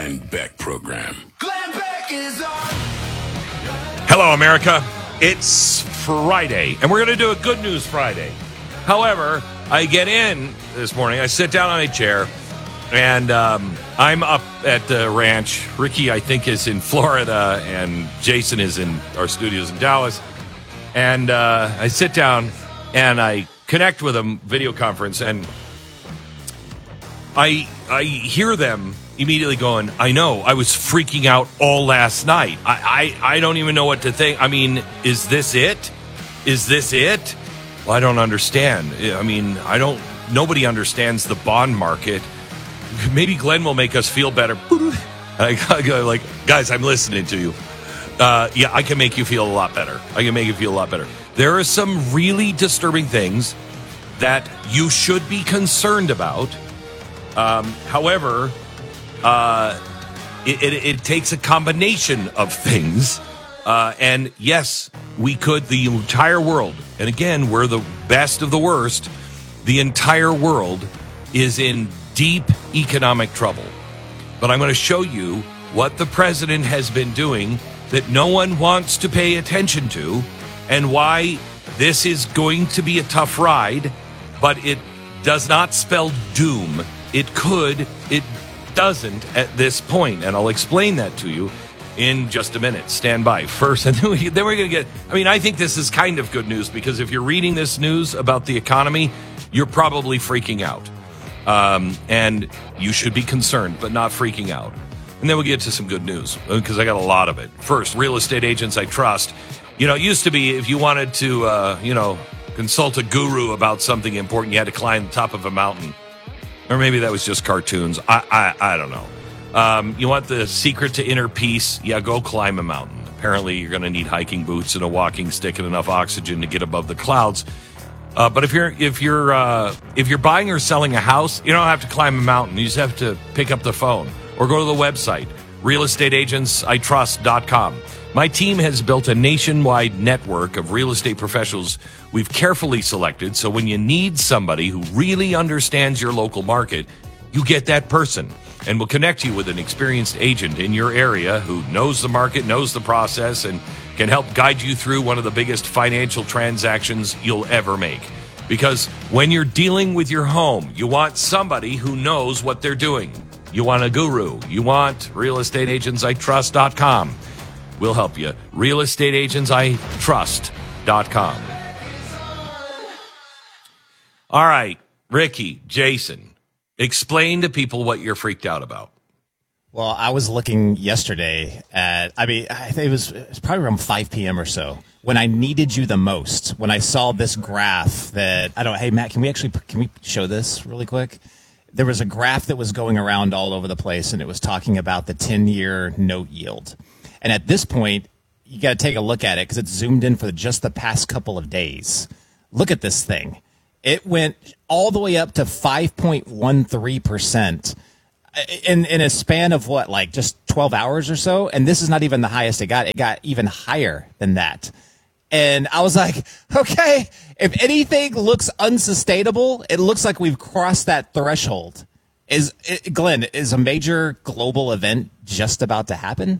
Glenn Beck Program. Glenn Beck is on. Hello, America. It's Friday, and we're going to do a Good News Friday. However, I get in this morning, I sit down on a chair, and I'm up at the ranch. Ricky, I think, is in Florida, and Jason is in our studios in Dallas. And I sit down, and I connect with them, video conference, and I hear them immediately going, I know, I was freaking out all last night. I don't even know what to think. I mean, is this it? Is this it? Well, I don't understand. I mean, nobody understands the bond market. Maybe Glenn will make us feel better. I go like, guys, I'm listening to you. Yeah, I can make you feel a lot better. There are some really disturbing things that you should be concerned about. However, it takes a combination of things. And yes, the entire world, and again, we're the best of the worst, the entire world is in deep economic trouble. But I'm going to show you what the president has been doing that no one wants to pay attention to, and why this is going to be a tough ride, but it does not spell doom. It could, it doesn't at this point, and I'll explain that to you in just a minute. Stand by first, and then we're going to get, I think this is kind of good news, because if you're reading this news about the economy, you're probably freaking out. And you should be concerned, but not freaking out. And then we'll get to some good news, because I got a lot of it. First, real estate agents I trust. It used to be if you wanted to, consult a guru about something important, you had to climb the top of a mountain. Or maybe that was just cartoons. I don't know. You want the secret to inner peace? Yeah, go climb a mountain. Apparently, you're going to need hiking boots and a walking stick and enough oxygen to get above the clouds. But if you're buying or selling a house, you don't have to climb a mountain. You just have to pick up the phone or go to the website, realestateagentsitrust.com. My team has built a nationwide network of real estate professionals we've carefully selected, so when you need somebody who really understands your local market, you get that person. And we'll connect you with an experienced agent in your area who knows the market, knows the process, and can help guide you through one of the biggest financial transactions you'll ever make. Because when you're dealing with your home, you want somebody who knows what they're doing. You want a guru. You want realestateagentsitrust.com. We'll help you. realestateagentsitrust.com. All right, Ricky, Jason, explain to people what you're freaked out about. Well, I was looking yesterday at, I think it was probably around 5 p.m. or so, when I needed you the most, when I saw this graph that, hey, Matt, can we show this really quick? There was a graph that was going around all over the place, and it was talking about the 10-year note yield. And at this point, you got to take a look at it because it's zoomed in for just the past couple of days. Look at this thing. It went all the way up to 5.13%. In a span of what, like just 12 hours or so? And this is not even the highest it got. It got even higher than that. And I was like, okay, if anything looks unsustainable, it looks like we've crossed that threshold. Glenn, is a major global event just about to happen?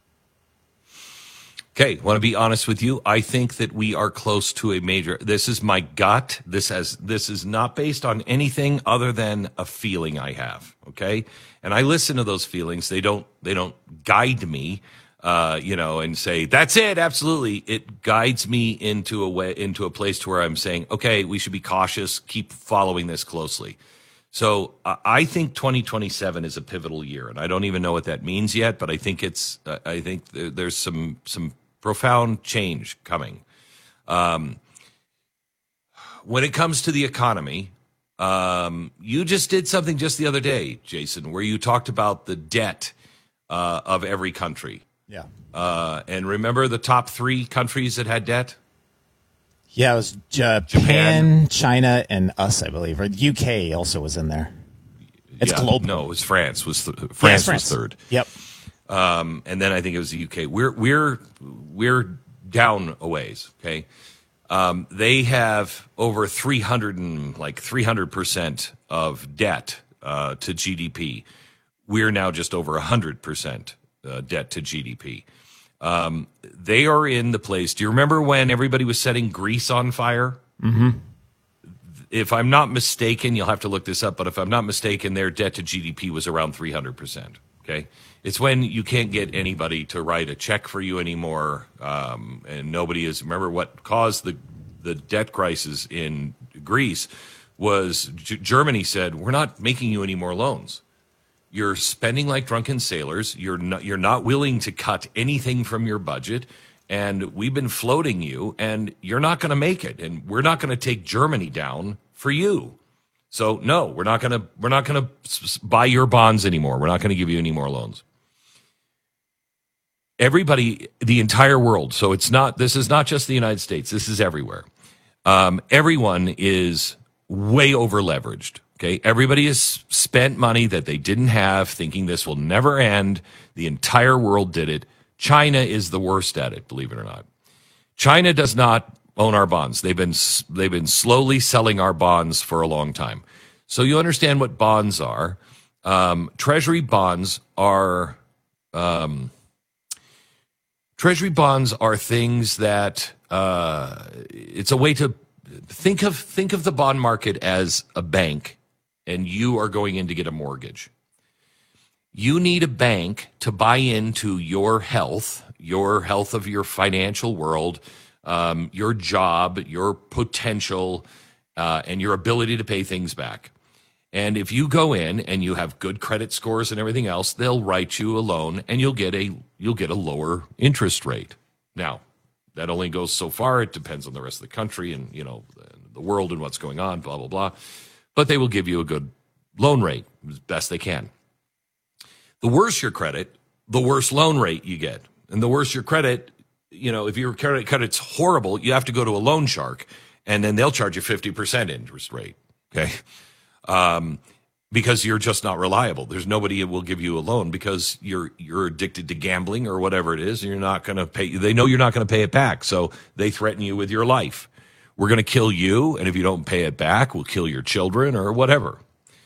Okay, want to be honest with you? I think that we are close to a major. This is my gut. This is not based on anything other than a feeling I have. Okay, and I listen to those feelings. They don't guide me, and say that's it. Absolutely, it guides me into a place to where I'm saying, okay, we should be cautious. Keep following this closely. So I think 2027 is a pivotal year, and I don't even know what that means yet. But I think there's some profound change coming. When it comes to the economy, you just did something just the other day, Jason, where you talked about the debt of every country. Yeah. And remember the top 3 countries that had debt? Yeah, it was Japan, China, and us, I believe. Or the UK also was in there. It's global. No, it was France. France was third. Yep. And then I think it was the UK. We're down a ways. Okay, they have over 300% of debt to GDP. we're now just over 100% debt to GDP. They are in the place. Do you remember when everybody was setting Greece on fire? Mm-hmm. If I'm not mistaken, you'll have to look this up, but if I'm not mistaken, their debt to GDP was around 300%. Okay, it's when you can't get anybody to write a check for you anymore, and nobody is. Remember what caused the debt crisis in Greece was Germany said, "We're not making you any more loans. You're spending like drunken sailors. You're not willing to cut anything from your budget, and we've been floating you, and you're not going to make it, and we're not going to take Germany down for you. So no, we're not going to buy your bonds anymore. We're not going to give you any more loans." Everybody, the entire world. So this is not just the United States. This is everywhere. Everyone is way over leveraged. Okay. Everybody has spent money that they didn't have, thinking this will never end. The entire world did it. China is the worst at it, believe it or not. China does not own our bonds. They've been slowly selling our bonds for a long time. So you understand what bonds are. Treasury bonds are things that it's a way to think of the bond market as a bank, and you are going in to get a mortgage. You need a bank to buy into your health of your financial world, your job, your potential, and your ability to pay things back. And if you go in and you have good credit scores and everything else, they'll write you a loan, and you'll get a lower interest rate. Now, that only goes so far. It depends on the rest of the country and the world and what's going on, blah blah blah. But they will give you a good loan rate as best they can. The worse your credit, the worse loan rate you get. And the worse your credit, if your credit's horrible, you have to go to a loan shark, and then they'll charge you 50% interest rate, okay? Because you're just not reliable. There's nobody who will give you a loan because you're addicted to gambling or whatever it is, and you're not going to pay. They know you're not going to pay it back, so they threaten you with your life. We're going to kill you, and if you don't pay it back, we'll kill your children or whatever.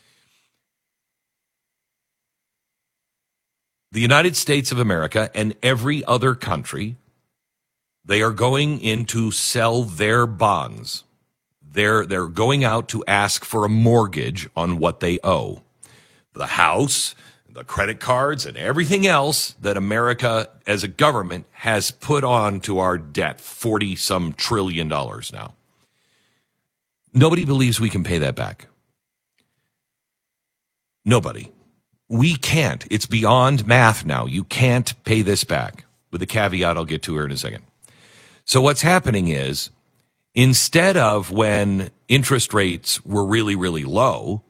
The United States of America and every other country, they are going in to sell their bonds. They're going out to ask for a mortgage on what they owe. The house, the credit cards, and everything else that America as a government has put on to our debt, $40-some trillion now. Nobody believes we can pay that back. Nobody. We can't. It's beyond math now. You can't pay this back, with a caveat I'll get to here in a second. So what's happening is, instead of when interest rates were really, really low,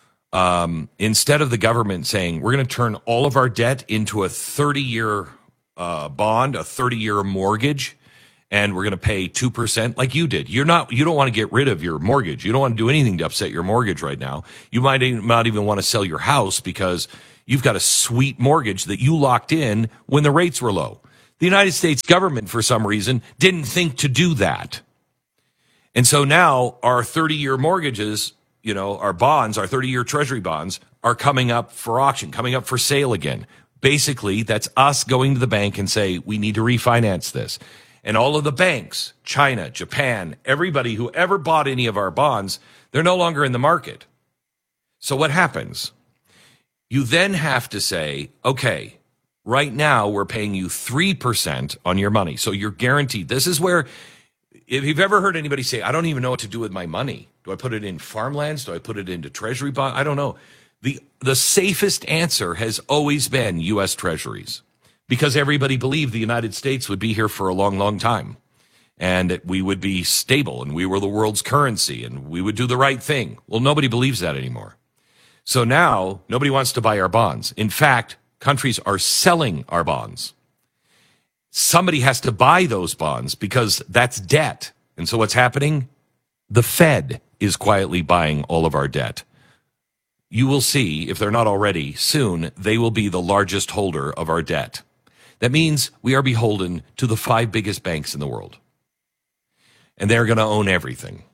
instead of the government saying, we're going to turn all of our debt into a 30-year bond, a 30-year mortgage, and we're going to pay 2% like you did. You don't want to get rid of your mortgage. You don't want to do anything to upset your mortgage right now. You might not even want to sell your house because you've got a sweet mortgage that you locked in when the rates were low. The United States government, for some reason, didn't think to do that. And so now our 30-year mortgages, our bonds, our 30-year treasury bonds are coming up for auction, coming up for sale again. Basically, that's us going to the bank and say, we need to refinance this. And all of the banks, China, Japan, everybody who ever bought any of our bonds, they're no longer in the market. So what happens? You then have to say, okay, right now we're paying you 3% on your money. So you're guaranteed. This is where, if you've ever heard anybody say, I don't even know what to do with my money. Do I put it in farmlands? Do I put it into treasury bond? I don't know. The safest answer has always been U.S. Treasuries, because everybody believed the United States would be here for a long, long time, and that we would be stable, and we were the world's currency, and we would do the right thing. Well, nobody believes that anymore. So now nobody wants to buy our bonds. In fact, countries are selling our bonds. Somebody has to buy those bonds because that's debt. And so what's happening? The Fed is quietly buying all of our debt. You will see, if they're not already, soon they will be the largest holder of our debt. That means we are beholden to the 5 biggest banks in the world. And they're going to own everything.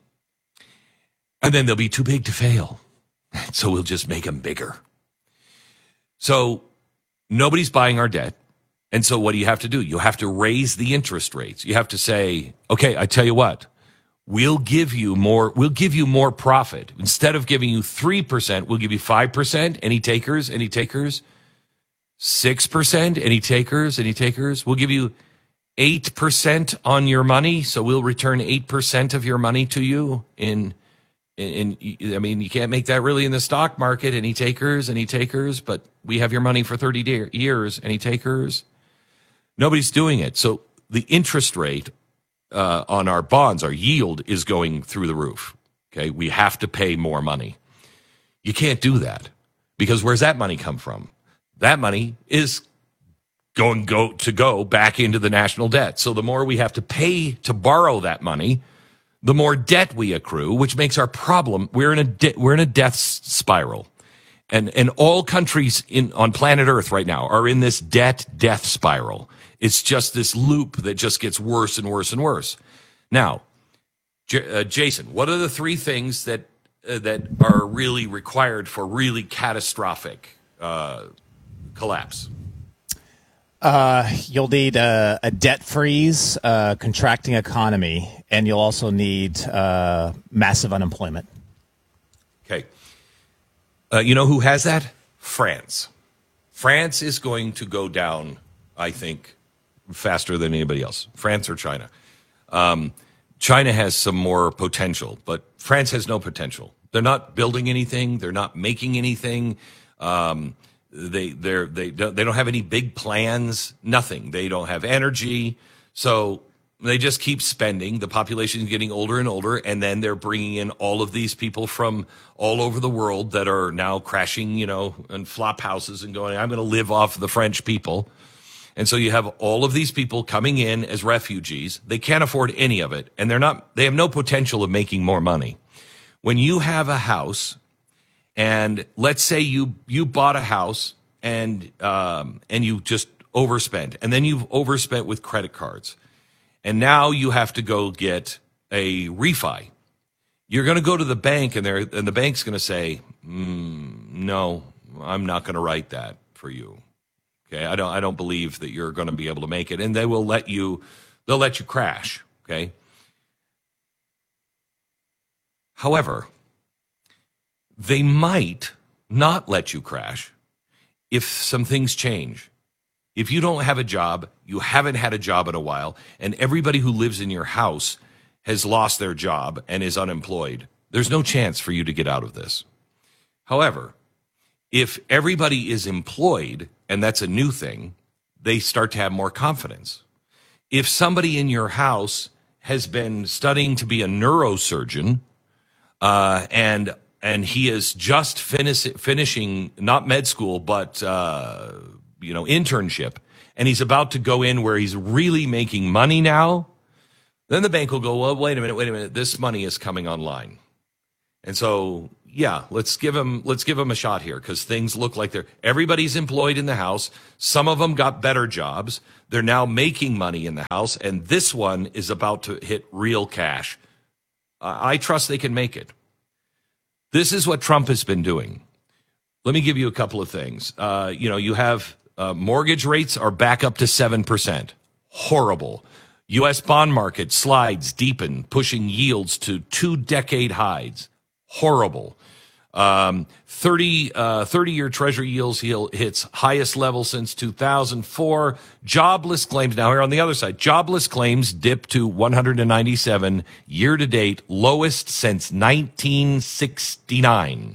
And then they'll be too big to fail. So we'll just make them bigger. So nobody's buying our debt. And so what do you have to do? You have to raise the interest rates. You have to say, okay, I tell you what, we'll give you more profit. Instead of giving you 3%, we'll give you 5%. Any takers? Any takers? 6%? Any takers? Any takers? We'll give you 8% on your money. So we'll return 8% of your money to you I mean, you can't make that really in the stock market. Any takers? Any takers? But we have your money for 30 years. Any takers? Nobody's doing it. So the interest rate on our bonds, our yield, is going through the roof. Okay, we have to pay more money. You can't do that because where's that money come from? That money is go back into the national debt. So the more we have to pay to borrow that money, the more debt we accrue, which makes our problem. We're in a death spiral, and all countries on planet Earth right now are in this death spiral. It's just this loop that just gets worse and worse and worse. Now, Jason, what are the three things that are really required for really catastrophic collapse? You'll need a debt freeze, contracting economy, and you'll also need massive unemployment. Okay. You know who has that? France. France is going to go down, I think, faster than anybody else. France or China. China has some more potential, but France has no potential. They're not building anything. They're not making anything. They don't have any big plans, nothing. They don't have energy. So they just keep spending. The population is getting older and older. And then they're bringing in all of these people from all over the world that are now crashing, in flop houses and going, I'm going to live off the French people. And so you have all of these people coming in as refugees. They can't afford any of it. And they have no potential of making more money. When you have a house, and let's say you bought a house and you just overspent, and then you've overspent with credit cards, and now you have to go get a refi. You're going to go to the bank, and the bank's going to say, "No, I'm not going to write that for you." Okay, I don't believe that you're going to be able to make it, and they will let you. They'll let you crash. Okay. However, they might not let you crash if some things change. If you don't have a job, you haven't had a job in a while, and everybody who lives in your house has lost their job and is unemployed, there's no chance for you to get out of this. However, if everybody is employed, and that's a new thing, they start to have more confidence. If somebody in your house has been studying to be a neurosurgeon, and he is just finishing not med school, but internship, and he's about to go in where he's really making money now, then the bank will go, well, wait a minute, this money is coming online. And so, yeah, let's give him a shot here, because things look like everybody's employed in the house. Some of them got better jobs. They're now making money in the house, and this one is about to hit real cash. I trust they can make it. This is what Trump has been doing. Let me give you a couple of things. You have mortgage rates are back up to 7%. Horrible. U.S. bond market slides deepen, pushing yields to 2-decade highs. Horrible. 30-year Treasury yields hits highest level since 2004. Jobless claims, now here on the other side, jobless claims dipped to 197 year-to-date, lowest since 1969.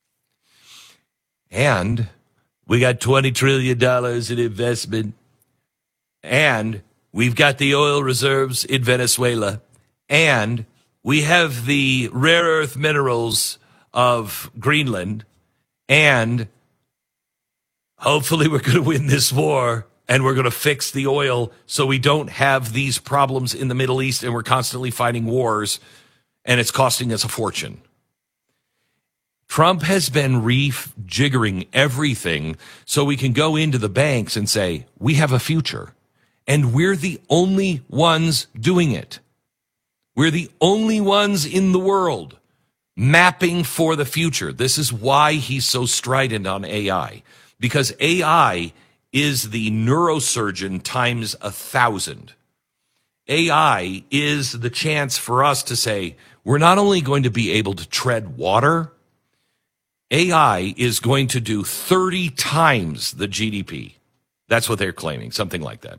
And we got $20 trillion in investment. And we've got the oil reserves in Venezuela. And we have the rare earth minerals of Greenland, and hopefully we're going to win this war, and we're going to fix the oil so we don't have these problems in the Middle East, and we're constantly fighting wars, and it's costing us a fortune. Trump has been rejiggering everything so we can go into the banks and say, we have a future, and we're the only ones doing it. We're the only ones in the world mapping for the future. This is why he's so strident on AI. because AI is the neurosurgeon times 1,000. AI is the chance for us to say, we're not only going to be able to tread water, AI is going to do 30 times the GDP. That's what they're claiming, something like that.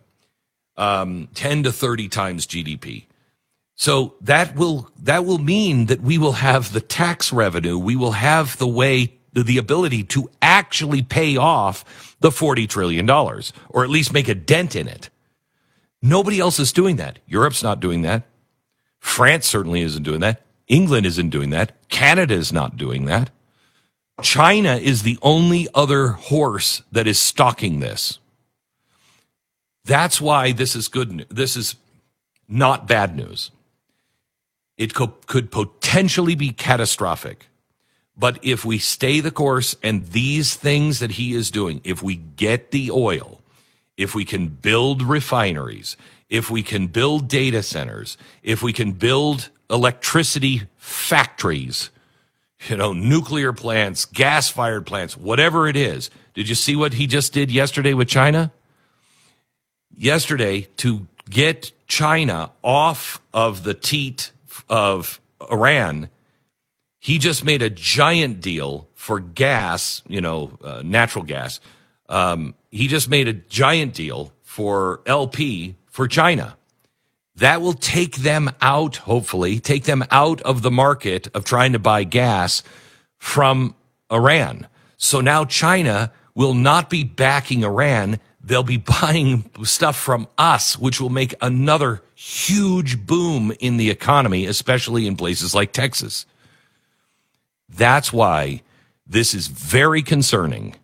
10 to 30 times GDP. So that will mean that we will have the tax revenue, we will have the ability to actually pay off the $40 trillion, or at least make a dent in it. Nobody else is doing that. Europe's not doing that. France certainly isn't doing that. England isn't doing that. Canada is not doing that. China is the only other horse that is stalking this. That's why this is good. This is not bad news. It could potentially be catastrophic. But if we stay the course and these things that he is doing, if we get the oil, if we can build refineries, if we can build data centers, if we can build electricity factories, nuclear plants, gas-fired plants, whatever it is. Did you see what he just did yesterday with China? Yesterday, to get China off of the teat of Iran, he just made a giant deal for gas, natural gas. He just made a giant deal for LP for China. That will take them out, hopefully, take them out of the market of trying to buy gas from Iran. So now China will not be backing Iran. They'll be buying stuff from us, which will make another huge boom in the economy, especially in places like Texas. That's why this is very concerning.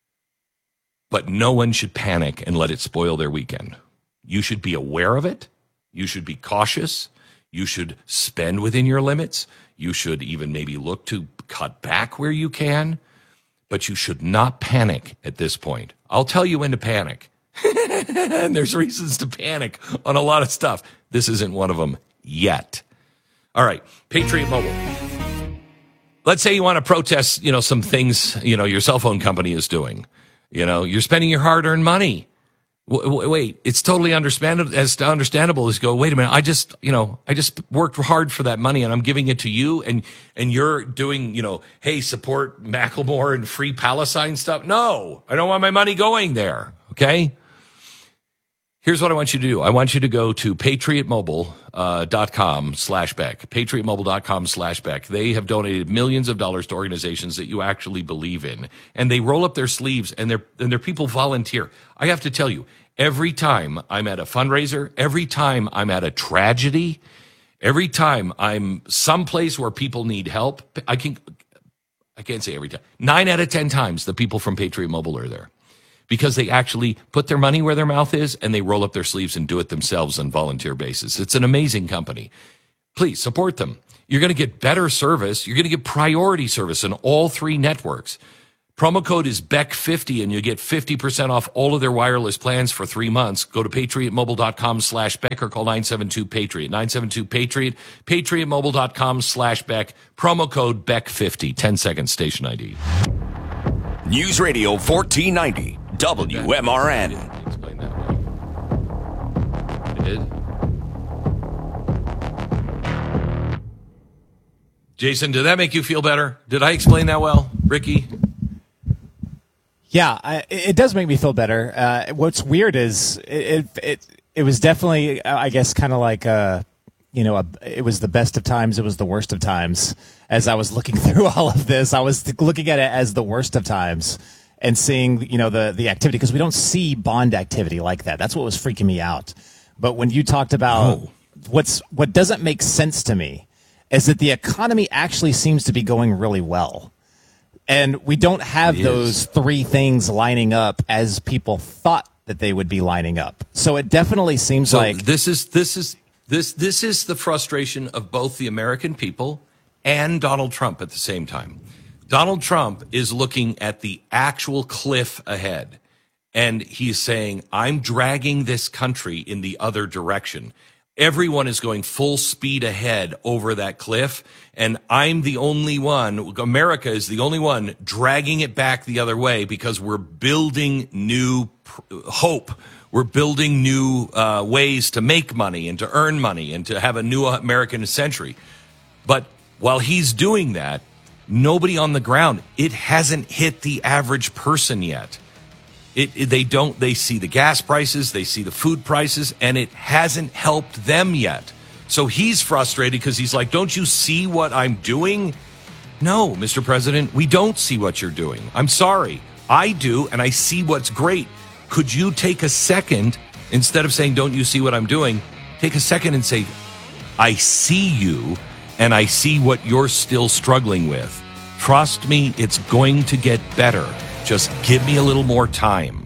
But no one should panic and let it spoil their weekend. You should be aware of it. You should be cautious. You should spend within your limits. You should even maybe look to cut back where you can. But you should not panic at this point. I'll tell you when to panic. And there's reasons to panic on a lot of stuff. This isn't one of them yet. All right, Patriot Mobile. Let's say you want to protest, some things, your cell phone company is doing. You're spending your hard-earned money. Wait, it's totally understandable as go, wait a minute, I just worked hard for that money and I'm giving it to you and you're doing, hey, support Macklemore and Free Palestine stuff. No, I don't want my money going there. Okay. Here's what I want you to do. I want you to go to patriotmobile.com/Beck, patriotmobile.com/Beck. They have donated millions of dollars to organizations that you actually believe in, and they roll up their sleeves and their people volunteer. I have to tell you, every time I'm at a fundraiser, every time I'm at a tragedy, every time I'm someplace where people need help, I can't say every time. 9 out of 10 times the people from Patriot Mobile are there. Because they actually put their money where their mouth is and they roll up their sleeves and do it themselves on volunteer basis. It's an amazing company. Please support them. You're going to get better service. You're going to get priority service in all 3 networks. Promo code is BECK50 and you get 50% off all of their wireless plans for 3 months. Go to patriotmobile.com/Beck or call 972-PATRIOT. 972-PATRIOT, patriotmobile.com/Beck. Promo code BECK50. 10-second station ID. News Radio 1490. WMRN. Explain that well. I did. Jason, did that make you feel better? Did I explain that well, Ricky? Yeah, it does make me feel better. What's weird is it was definitely, I guess, kind of like it was the best of times, it was the worst of times. As I was looking through all of this, I was looking at it as the worst of times. And seeing, the activity, because we don't see bond activity like that. That's what was freaking me out. But when you talked about what doesn't make sense to me is that the economy actually seems to be going really well. And we don't have those 3 things lining up as people thought that they would be lining up. So it definitely seems like this is the frustration of both the American people and Donald Trump at the same time. Donald Trump is looking at the actual cliff ahead, and he's saying, I'm dragging this country in the other direction. Everyone is going full speed ahead over that cliff. And I'm the only one, America is the only one dragging it back the other way because we're building new hope. We're building new ways to make money and to earn money and to have a new American century. But while he's doing that, nobody on the ground, it hasn't hit the average person yet. They see the gas prices, they see the food prices, and it hasn't helped them yet. So he's frustrated because he's like, don't you see what I'm doing? No, Mr. President, we don't see what you're doing. I'm sorry. I do, and I see what's great. Could you take a second, instead of saying, don't you see what I'm doing, take a second and say, I see you, and I see what you're still struggling with. Trust me, it's going to get better. Just give me a little more time.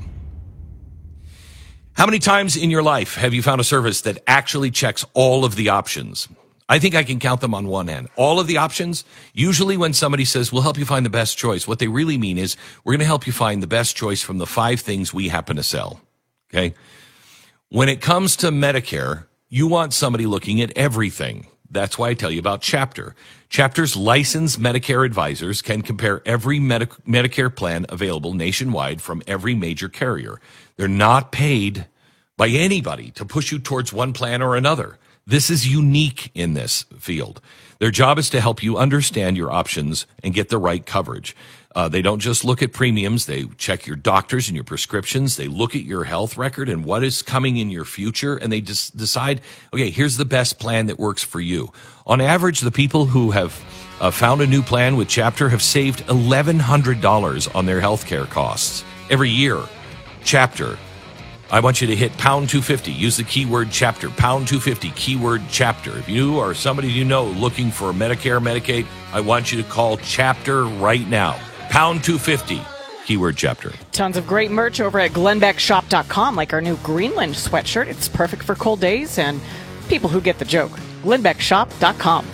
How many times in your life have you found a service that actually checks all of the options? I think I can count them on one hand. All of the options, usually when somebody says, we'll help you find the best choice, what they really mean is, we're going to help you find the best choice from the 5 things we happen to sell. Okay? When it comes to Medicare, you want somebody looking at everything. That's why I tell you about Chapter. Chapter's licensed Medicare advisors can compare every Medicare plan available nationwide from every major carrier. They're not paid by anybody to push you towards one plan or another. This is unique in this field. Their job is to help you understand your options and get the right coverage. They don't just look at premiums. They check your doctors and your prescriptions. They look at your health record and what is coming in your future. And they just decide, okay, here's the best plan that works for you. On average, the people who have found a new plan with Chapter have saved $1,100 on their health care costs every year. Chapter. I want you to hit pound 250. Use the keyword Chapter. Pound 250, keyword Chapter. If you or somebody you know looking for Medicare, Medicaid, I want you to call Chapter right now. Pound 250, keyword Chapter. Tons of great merch over at GlenbeckShop.com, like our new Greenland sweatshirt. It's perfect for cold days and people who get the joke. GlenbeckShop.com.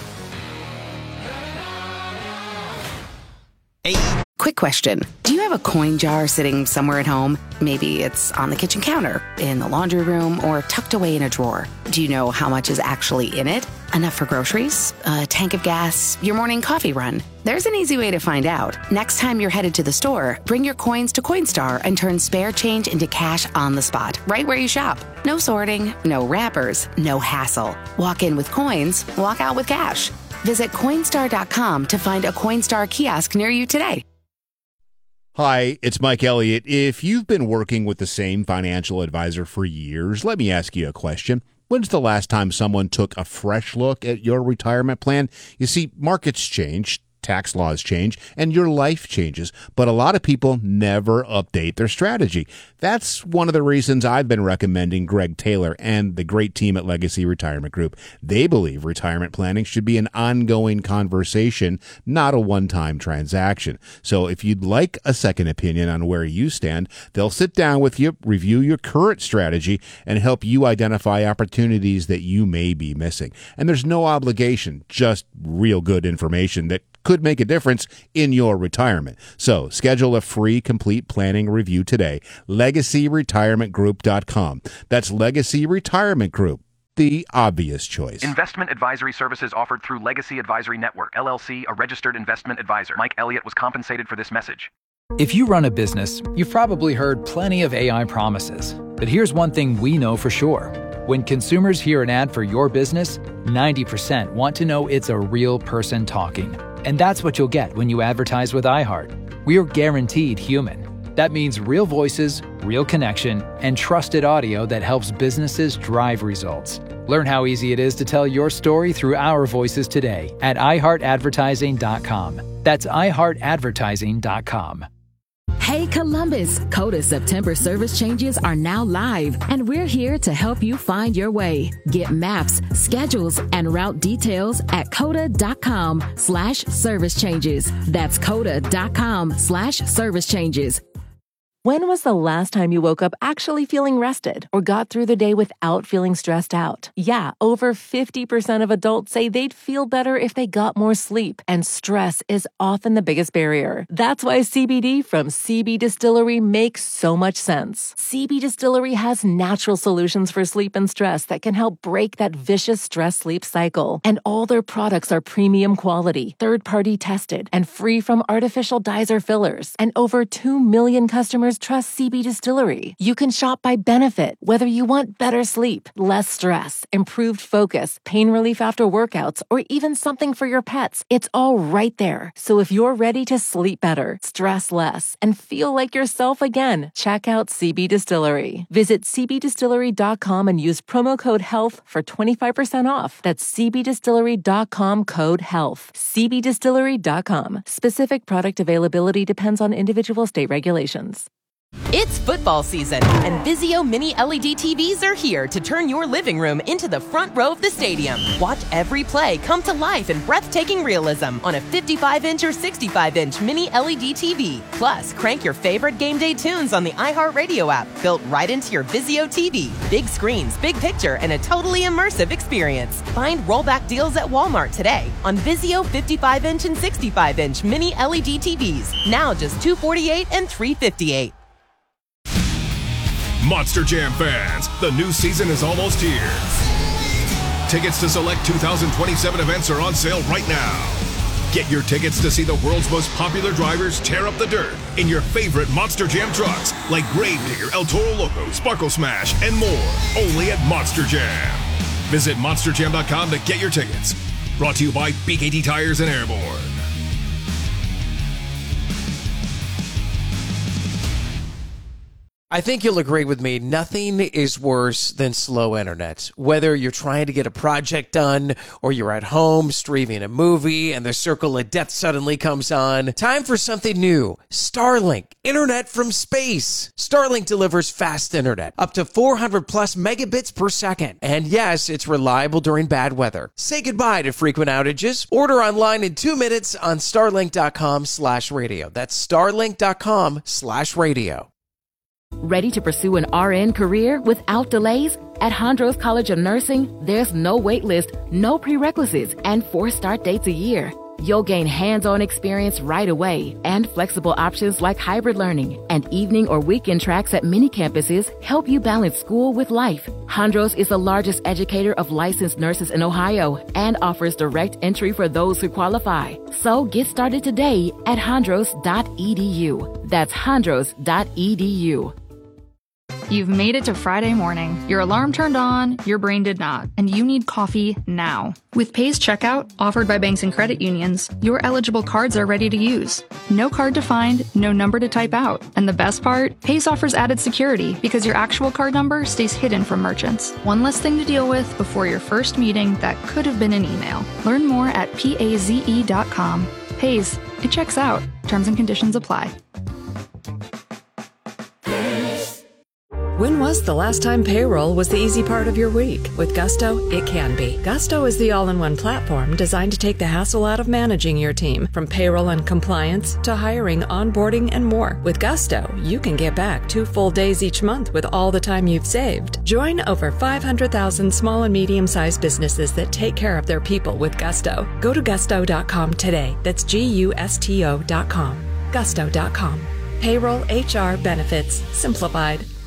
Quick question. Do you have a coin jar sitting somewhere at home? Maybe it's on the kitchen counter, in the laundry room, or tucked away in a drawer. Do you know how much is actually in it? Enough for groceries? A tank of gas? Your morning coffee run? There's an easy way to find out. Next time you're headed to the store, bring your coins to Coinstar and turn spare change into cash on the spot, right where you shop. No sorting, no wrappers, no hassle. Walk in with coins, walk out with cash. Visit Coinstar.com to find a Coinstar kiosk near you today. Hi, it's Mike Elliott. If you've been working with the same financial advisor for years, let me ask you a question. When's the last time someone took a fresh look at your retirement plan? You see, markets change, tax laws change, and your life changes, but a lot of people never update their strategy. That's one of the reasons I've been recommending Greg Taylor and the great team at Legacy Retirement Group. They believe retirement planning should be an ongoing conversation, not a one-time transaction. So if you'd like a second opinion on where you stand, they'll sit down with you, review your current strategy, and help you identify opportunities that you may be missing. And there's no obligation, just real good information that could make a difference in your retirement. So schedule a free complete planning review today. LegacyRetirementGroup.com. That's Legacy Retirement Group, the obvious choice. Investment advisory services offered through Legacy Advisory Network, LLC, a registered investment advisor. Mike Elliott was compensated for this message. If you run a business, you've probably heard plenty of AI promises. But here's one thing we know for sure. When consumers hear an ad for your business, 90% want to know it's a real person talking. And that's what you'll get when you advertise with iHeart. We're guaranteed human. That means real voices, real connection, and trusted audio that helps businesses drive results. Learn how easy it is to tell your story through our voices today at iHeartAdvertising.com. That's iHeartAdvertising.com. Hey Columbus, CODA September service changes are now live, and we're here to help you find your way. Get maps, schedules, and route details at CODA.com/service changes. That's CODA.com/service changes. When was the last time you woke up actually feeling rested or got through the day without feeling stressed out? Yeah, over 50% of adults say they'd feel better if they got more sleep, and stress is often the biggest barrier. That's why CBD from CB Distillery makes so much sense. CB Distillery has natural solutions for sleep and stress that can help break that vicious stress-sleep cycle. And all their products are premium quality, third-party tested, and free from artificial dyes or fillers. And over 2 million customers trust CB Distillery. You can shop by benefit, whether you want better sleep, less stress, improved focus, pain relief after workouts, or even something for your pets. It's all right there. So if you're ready to sleep better, stress less, and feel like yourself again, check out CB Distillery. Visit cbdistillery.com and use promo code HEALTH for 25% off. That's cbdistillery.com, code HEALTH. cbdistillery.com. Specific product availability depends on individual state regulations. It's football season, and Vizio Mini LED TVs are here to turn your living room into the front row of the stadium. Watch every play come to life in breathtaking realism on a 55-inch or 65-inch Mini LED TV. Plus, crank your favorite game day tunes on the iHeartRadio app, built right into your Vizio TV. Big screens, big picture, and a totally immersive experience. Find rollback deals at Walmart today on Vizio 55-inch and 65-inch Mini LED TVs. Now just $248 and $358. Monster Jam fans, the new season is almost here. Tickets to select 2027 events are on sale right now. Get your tickets to see the world's most popular drivers tear up the dirt in your favorite Monster Jam trucks like Gravedigger, El Toro Loco, Sparkle Smash, and more. Only at Monster Jam. Visit monsterjam.com to get your tickets. Brought to you by BKT Tires and Airborne. I think you'll agree with me, nothing is worse than slow internet. Whether you're trying to get a project done or you're at home streaming a movie and the circle of death suddenly comes on, time for something new. Starlink, internet from space. Starlink delivers fast internet, up to 400 plus megabits per second. And yes, it's reliable during bad weather. Say goodbye to frequent outages. Order online in 2 minutes on starlink.com/radio. That's starlink.com/radio. Ready to pursue an RN career without delays? At Hondros College of Nursing, there's no wait list, no prerequisites, and 4 start dates a year. You'll gain hands-on experience right away, and flexible options like hybrid learning and evening or weekend tracks at many campuses help you balance school with life. Hondros is the largest educator of licensed nurses in Ohio and offers direct entry for those who qualify. So get started today at hondros.edu. That's hondros.edu. You've made it to Friday morning. Your alarm turned on, your brain did not, and you need coffee now. With Paze Checkout, offered by banks and credit unions, your eligible cards are ready to use. No card to find, no number to type out. And the best part? Paze offers added security because your actual card number stays hidden from merchants. One less thing to deal with before your first meeting that could have been an email. Learn more at paze.com. Paze, it checks out. Terms and conditions apply. When was the last time payroll was the easy part of your week? With Gusto, it can be. Gusto is the all-in-one platform designed to take the hassle out of managing your team, from payroll and compliance to hiring, onboarding, and more. With Gusto, you can get back 2 full days each month with all the time you've saved. Join over 500,000 small and medium-sized businesses that take care of their people with Gusto. Go to gusto.com today. That's Gusto.com. Gusto.com. Payroll, HR, benefits, simplified.